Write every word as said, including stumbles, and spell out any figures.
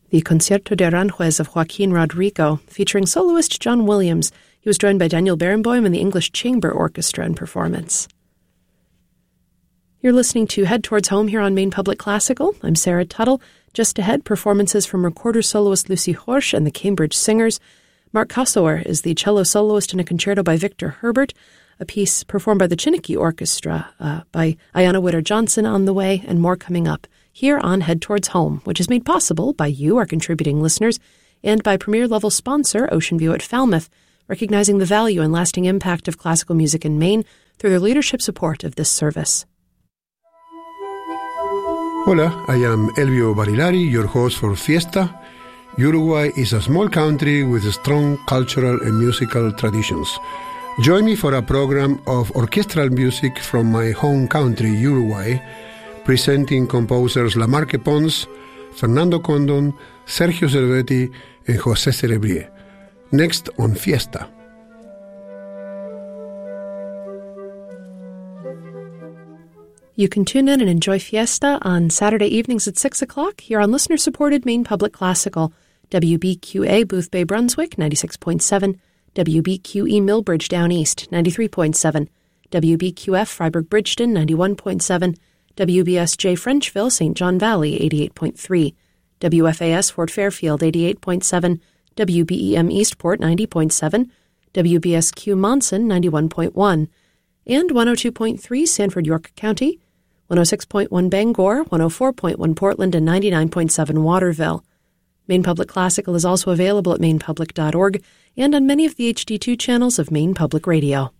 The Concierto de Aranjuez of Joaquin Rodrigo, featuring soloist John Williams. He was joined by Daniel Barenboim and the English Chamber Orchestra in performance. You're listening to Head Towards Home here on Maine Public Classical. I'm Sarah Tuttle. Just ahead, performances from recorder soloist Lucy Horsch and the Cambridge Singers. Mark Kossower is the cello soloist in a concerto by Victor Herbert, a piece performed by the Chiniki Orchestra uh, by Ayanna Witter-Johnson on the way, and more coming up here on Head Towards Home, which is made possible by you, our contributing listeners, and by premier-level sponsor Ocean View at Falmouth, recognizing the value and lasting impact of classical music in Maine through their leadership support of this service. Hola, I am Elvio Barilari, your host for Fiesta. Uruguay is a small country with strong cultural and musical traditions. Join me for a program of orchestral music from my home country, Uruguay, presenting composers Lamarque Pons, Fernando Condon, Sergio Cervetti, and José Cerebrier. Next on Fiesta. You can tune in and enjoy Fiesta on Saturday evenings at six o'clock here on listener-supported Maine Public Classical, W B Q A Booth Bay Brunswick, ninety-six point seven, W B Q E Millbridge Down East, ninety-three point seven, W B Q F Freiburg Bridgeton, ninety-one point seven, W B S J Frenchville, Saint John Valley, eighty-eight point three, W F A S Fort Fairfield, eighty-eight point seven, W B E M Eastport, ninety point seven, W B S Q Monson, ninety-one point one, and one oh two point three Sanford York County, one oh six point one Bangor, one oh four point one Portland, and ninety-nine point seven Waterville. Maine Public Classical is also available at maine public dot org and on many of the H D two channels of Maine Public Radio.